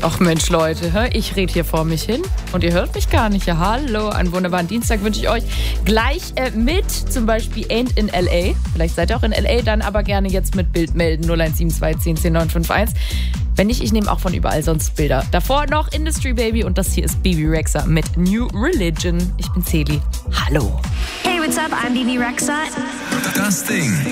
Ach Mensch, Leute, ich rede hier vor mich hin und ihr hört mich gar nicht. Ja, hallo, einen wunderbaren Dienstag wünsche ich euch. Gleich mit zum Beispiel Ain't in L.A. Vielleicht seid ihr auch in L.A., dann aber gerne jetzt mit Bild melden. 0172 10 10 951. Wenn nicht, ich nehme auch von überall sonst Bilder. Davor noch Industry Baby und das hier ist Bebe Rexha mit New Religion. Ich bin Celi. Hallo. Hey, what's up? I'm Bebe Rexha. Das Ding.